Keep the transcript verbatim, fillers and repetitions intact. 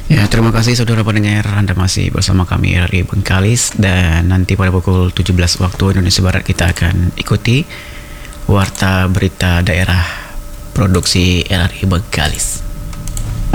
Ya, terima kasih saudara pendengar, Anda masih bersama kami R R I Bengkalis, dan nanti pada pukul tujuh belas waktu Indonesia Barat kita akan ikuti Warta Berita Daerah Produksi R R I Bengkalis.